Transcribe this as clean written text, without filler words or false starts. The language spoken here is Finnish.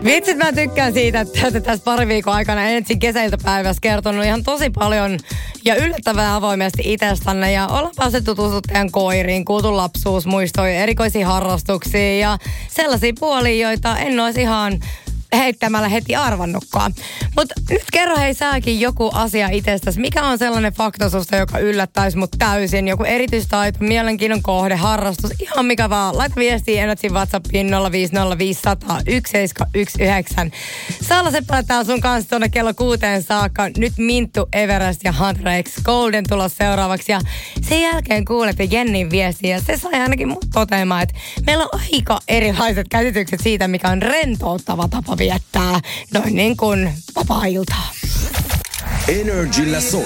Vitsit, mä tykkään siitä, että olette tässä pari viikon aikana ensin kesäiltapäivässä kertonut ihan tosi paljon ja yllättävän avoimesti itsestänne. Ja ollaan päässyt tutustua teidän koiriin, kuultu lapsuusmuistoja, erikoisia harrastuksia ja sellaisia puolia, joita en olisi ihan heittämällä heti arvannutkaan. Mutta nyt kerro hei säkin joku asia itsestäsi. Mikä on sellainen fakta susta, joka yllättäisi mut täysin? Joku erityistaito, mielenkiinnon kohde, harrastus, ihan mikä vaan. Laita viestiä Energyn WhatsAppiin 050501719. Saala Seppälä täällä sun kanssa tuonne kello 6 saakka. Nyt Minttu, Everest ja Hunter X Golden tulos seuraavaksi. Ja sen jälkeen kuulette Jennin viestiä. Se sai ainakin mut toteamaan, että meillä on aika erilaiset käsitykset siitä, mikä on rentouttava tapa viettää noin niin kuin vapaa-iltaa. Energillä soi.